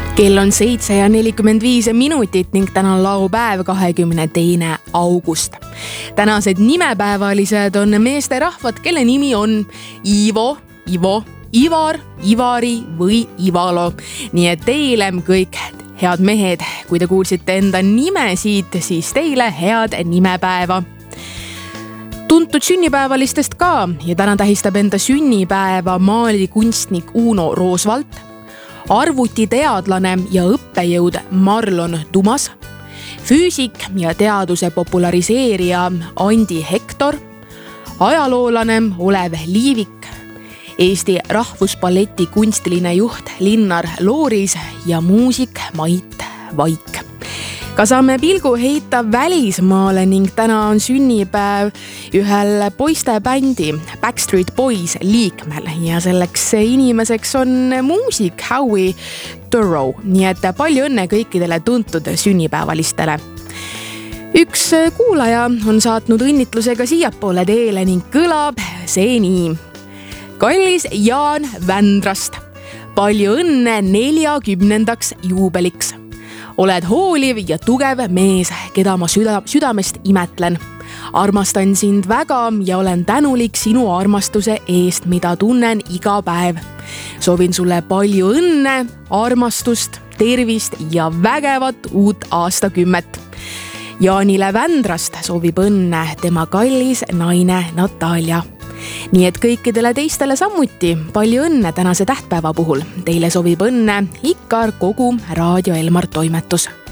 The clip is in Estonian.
Kell on 7:45 ning täna on laupäev 22. august. Tänased nimepäevalised on meesterahvad, kelle nimi on Ivo, Ivo, Ivar, Ivari või Ivalo. Nii et teile kõik head mehed, kui te kuulsite enda nimesid, siis teile head nimepäeva. Tuntud sünnipäevalistest ka ja täna tähistab enda sünnipäeva maalikunstnik Uno Roosvalt, arvutiteadlane ja õppejõud Marlon Dumas, füüsik ja teaduse populariseerija Andi Hektor, ajaloolane Olev Liivik, Eesti Rahvuspalleti kunstiline juht Linnar Looris ja muusik Mait Vaik. Ka saame pilgu heita välismaale ning täna on sünnipäev ühel poistebändi Backstreet Boys liikmel ja selleks inimeseks on muusik Howie Turrow. Nii et palju õnne kõikidele tuntud sünnipäevalistele. Üks kuulaja on saatnud õnnitlusega siiapoole teele ning kõlab see nii. Kallis Jaan Vändrast, palju õnne 40. juubeliks. Oled hooliv ja tugev mees, keda ma südamest imetlen. Armastan sind väga ja olen tänulik sinu armastuse eest, mida tunnen iga päev. Soovin sulle palju õnne, armastust, tervist ja vägevat uut aastakümmet. Jaanile Vändrast soovib õnne tema kallis naine Natalja. Nii et kõikidele teistele samuti palju õnne tänase tähtpäeva puhul. Teile soovib õnne ikka kogu Raadio Elmar toimetus.